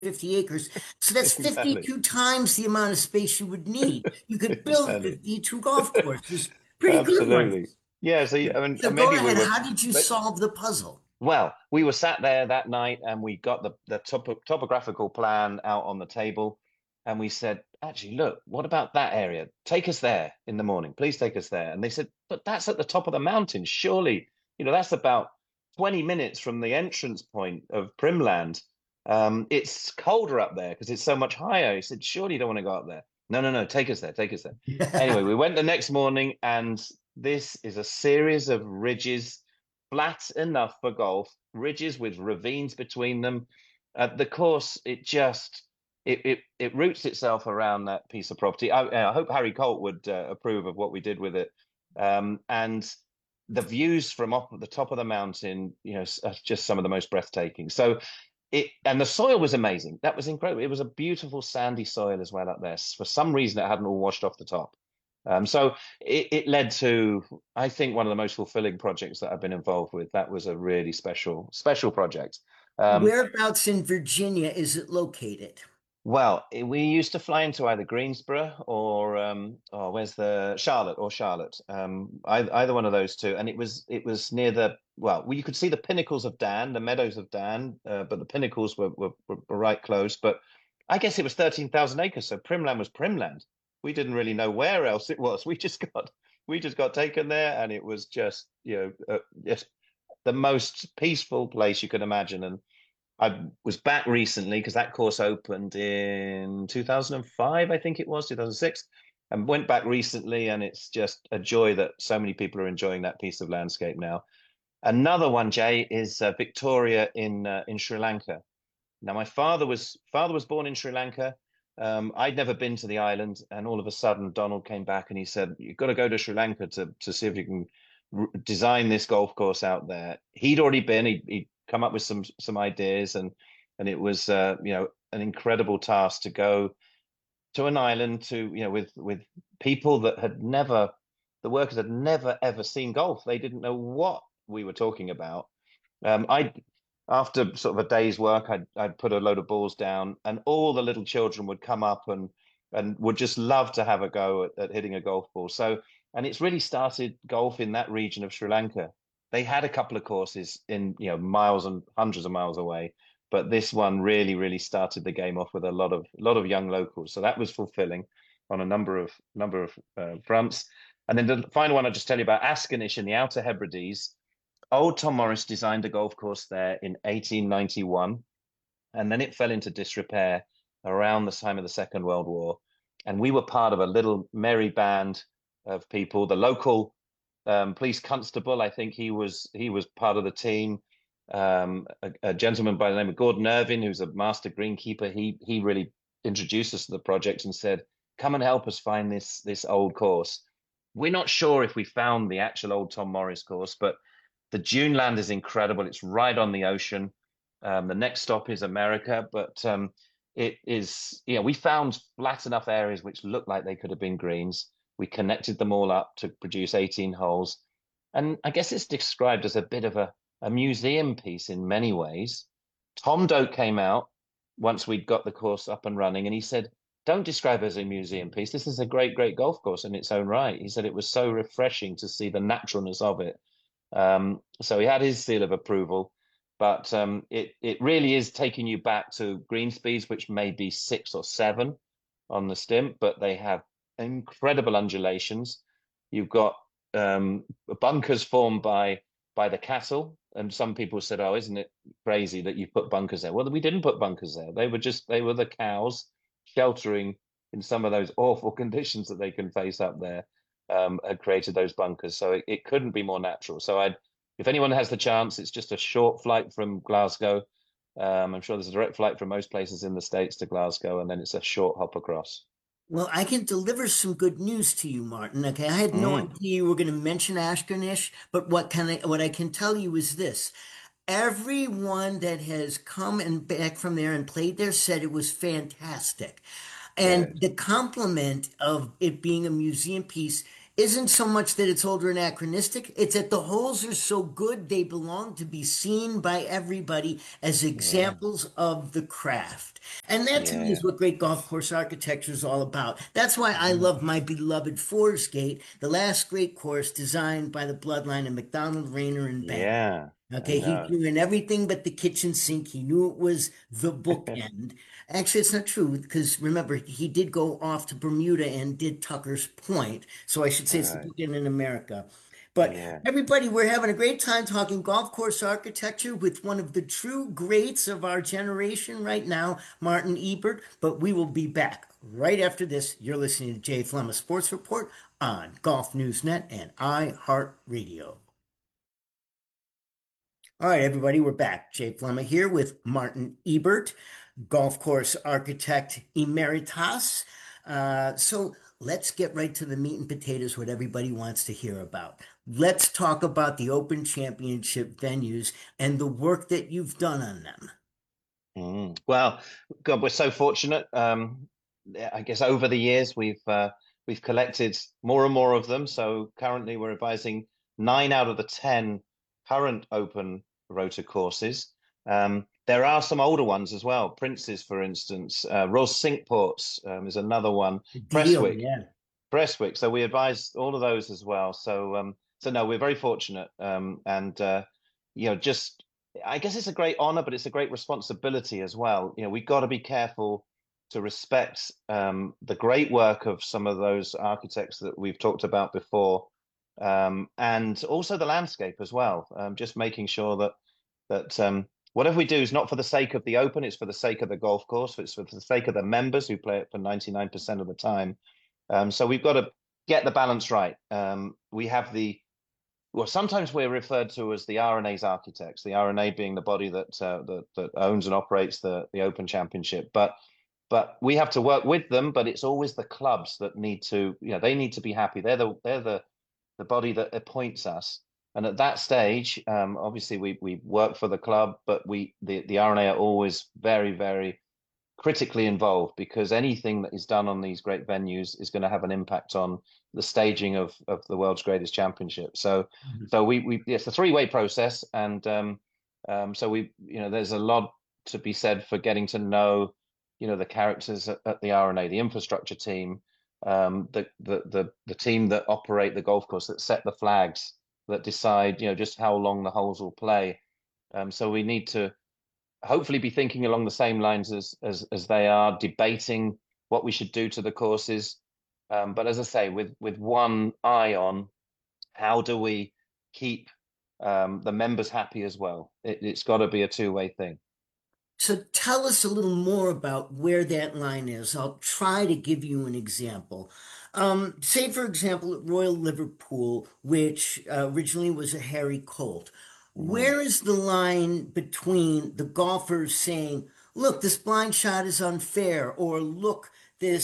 50 acres. So that's Exactly. 52 times the amount of space you would need. You could build Exactly. 52 golf courses. Pretty good Absolutely. ones. Yeah. So, I mean, So go maybe we ahead. were, How did you but solve the puzzle? well, we were sat there that night and we got the topographical plan out on the table and we said, actually, look, what about that area? Take us there in the morning. Please take us there. And they said, but that's at the top of the mountain. Surely, that's about 20 minutes from the entrance point of Primland. It's colder up there because it's so much higher. He said, surely you don't want to go up there. No, no, no, take us there, take us there. Anyway, we went the next morning and this is a series of ridges flat enough for golf, ridges with ravines between them. The course, it roots itself around that piece of property. I hope Harry Colt would approve of what we did with it. And the views from up at the top of the mountain, are just some of the most breathtaking. So and the soil was amazing. That was incredible. It was a beautiful sandy soil as well up there. For some reason, it hadn't all washed off the top. So it led to, I think, one of the most fulfilling projects that I've been involved with. That was a really special project. Um, Whereabouts in Virginia is it located? well, we used to fly into either Greensboro or where's the Charlotte. Either one of those two, and it was near you could see the pinnacles of Dan, the meadows of Dan, but the pinnacles were right close. But I guess it was 13,000 acres, so Primland was Primland. We didn't really know where else it was. We just got taken there, and it was just just the most peaceful place you could imagine. And I was back recently because that course opened in 2005, I think it was, 2006, and went back recently, and it's just a joy that so many people are enjoying that piece of landscape now. Another one, Jay, is Victoria in Sri Lanka. Now, my father was born in Sri Lanka. I'd never been to the island, and all of a sudden, Donald came back and he said, "You've got to go to Sri Lanka to see if you can design this golf course out there." He'd already been. He'd come up with some ideas, and it was an incredible task to go to an island with people that the workers had never ever seen golf. They didn't know what we were talking about. I After sort of a day's work, I'd put a load of balls down, and all the little children would come up and would just love to have a go at hitting a golf ball. And it's really started golf in that region of Sri Lanka. They had a couple of courses in miles and hundreds of miles away, but this one really started the game off with a lot of young locals. So that was fulfilling on a number of fronts. And then the final one I'll just tell you about Ascanish in the Outer Hebrides. Old Tom Morris designed a golf course there in 1891, and then it fell into disrepair around the time of the Second World War. And we were part of a little merry band of people. The local police constable, I think he was part of the team. A gentleman by the name of Gordon Irvin, who's a master greenkeeper, he really introduced us to the project and said, "Come and help us find this old course." We're not sure if we found the actual old Tom Morris course, but the Dune Land is incredible. It's right on the ocean. The next stop is America, but it is, we found flat enough areas which looked like they could have been greens. We connected them all up to produce 18 holes. And I guess it's described as a bit of a museum piece in many ways. Tom Doak came out once we'd got the course up and running, and he said, "Don't describe it as a museum piece. This is a great, great golf course in its own right." He said it was so refreshing to see the naturalness of it. So he had his seal of approval, but it really is taking you back to green speeds, which may be 6 or 7 on the stimp, but they have incredible undulations. You've got bunkers formed by the cattle, and some people said, "Oh, isn't it crazy that you put bunkers there?" Well, we didn't put bunkers there. They were the cows sheltering in some of those awful conditions that they can face up there, had created those bunkers. So it couldn't be more natural. So if anyone has the chance, it's just a short flight from Glasgow. I'm sure there's a direct flight from most places in the States to Glasgow, and then it's a short hop across. Well, I can deliver some good news to you, Martin. Okay, I had no Mm, idea you were going to mention Ashkernish, but what I can tell you is this. Everyone that has come and back from there and played there said it was fantastic. And good. the compliment of it being a museum piece isn't so much that it's old or anachronistic, it's that the holes are so good they belong to be seen by everybody as Yeah, examples of the craft. And that to me yeah. is what great golf course architecture is all about. That's why I Mm. love my beloved Forest Gate, the last great course designed by the bloodline of McDonald, Rayner, and Bank. Yeah, I Okay, he know. threw in everything but the kitchen sink. He knew it was the bookend. Actually, it's not true because remember, he did go off to Bermuda and did Tucker's Point. So I should say it's the Right. bookend in America. But Yeah. everybody, we're having a great time talking golf course architecture with one of the true greats of our generation right now, Martin Ebert. But we will be back right after this. You're listening to Jay Flema Sports Report on Golf News Net and iHeartRadio. All right, everybody, we're back. Jay Flemma here with Martin Ebert, golf course architect emeritus. So let's get right to the meat and potatoes, what everybody wants to hear about. Let's talk about the Open Championship venues and the work that you've done on them. Well, God, we're so fortunate. Yeah, I guess over the years we've collected more and more of them. So currently we're advising 9 out of the 10 current open rotor courses. There are some older ones as well. Prince's, for instance, Ros Cinqueports is another one. Deal, Prestwick, yeah. Prestwick. So we advise all of those as well. So no, we're very fortunate. And just I guess it's a great honor, but it's a great responsibility as well. We've got to be careful to respect the great work of some of those architects that we've talked about before, and also the landscape as well. Just making sure that whatever we do is not for the sake of the open, it's for the sake of the golf course, it's for the sake of the members who play it for 99% of the time. So we've got to get the balance right. We have well, sometimes we're referred to as the R&A's architects, the R&A being the body that owns and operates the Open Championship. But we have to work with them. But it's always the clubs that need to, they need to be happy. They're the body that appoints us. And at that stage, obviously we work for the club, but the R&A are always very, very critically involved because anything that is done on these great venues is going to have an impact on the staging of the world's greatest championship. So it's a three-way process, and so there's a lot to be said for getting to know the characters at the R&A, the infrastructure team, the team that operate the golf course, that set the flags, that decide just how long the holes will play. So we need to hopefully be thinking along the same lines as they are, debating what we should do to the courses. But as I say, with one eye on how do we keep the members happy as well. It's got to be a two-way thing. So tell us a little more about where that line is. I'll try to give you an example. Say, for example, at Royal Liverpool, which originally was a Harry Colt. Mm, Where is the line between the golfers saying, "Look, this blind shot is unfair," or "Look,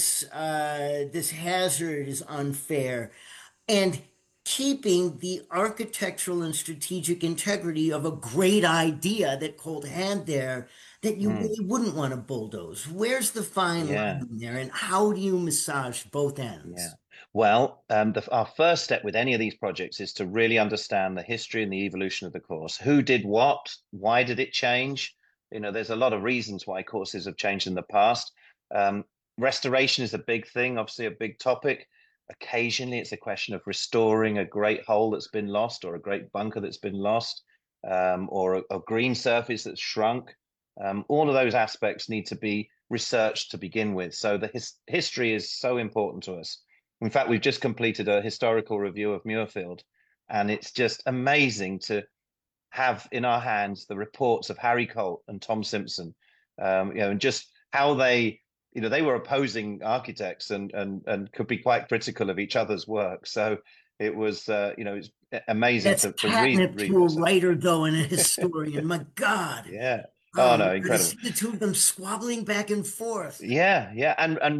this hazard is unfair," and keeping the architectural and strategic integrity of a great idea that Colt had there that you mm, really wouldn't want to bulldoze. Where's the fine yeah. line in there, and how do you massage both Yeah. ends? Well, our first step with any of these projects is to really understand the history and the evolution of the course. Who did what? Why did it change? There's a lot of reasons why courses have changed in the past. Um, Restoration is a big thing, obviously a big topic. Occasionally, it's a question of restoring a great hole that's been lost or a great bunker that's been lost, or a green surface that's shrunk. All of those aspects need to be researched to begin with. So the history is so important to us. In fact, we've just completed a historical review of Muirfield, and it's just amazing to have in our hands the reports of Harry Colt and Tom Simpson, and just how they were opposing architects and could be quite critical of each other's work. So it's amazing That's to catnip read to a this. writer, though, and a historian. My God. Yeah. Oh Oh, no, to incredible. see the two of them squabbling back and forth. Yeah, yeah, and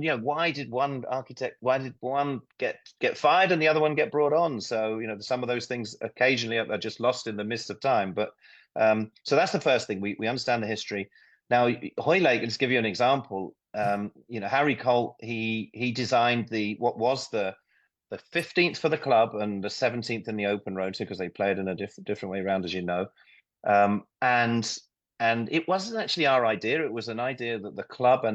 why did one get fired and the other one get brought on? So some of those things occasionally are just lost in the mist of time. But so that's the first thing. We understand the history. Now, Hoylake, let's give you an example. Harry Colt, he designed what was the the 15th for the club and the 17th in the open rota because they played in a different way around, as you know. Um, and and it wasn't actually our idea. It was an idea that the club and